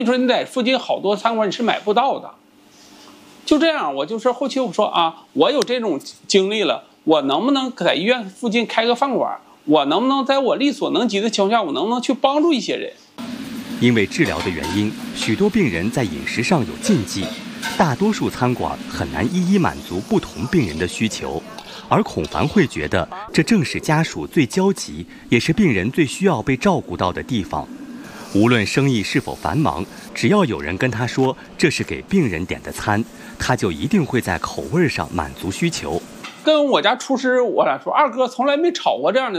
你说你在附近好多餐馆你是买不到的。就这样，我就是后期我说啊，我有这种经历了，我能不能在医院附近开个饭馆？我能不能在我力所能及的情况下，我能不能去帮助一些人？ 因为治疗的原因，许多病人在饮食上有禁忌，大多数餐馆很难一一满足不同病人的需求。而孔凡会觉得，这正是家属最焦急，也是病人最需要被照顾到的地方。无论生意是否繁忙，只要有人跟他说这是给病人点的餐，他就一定会在口味上满足需求。 跟我家厨师我俩说，二哥从来没炒过这样的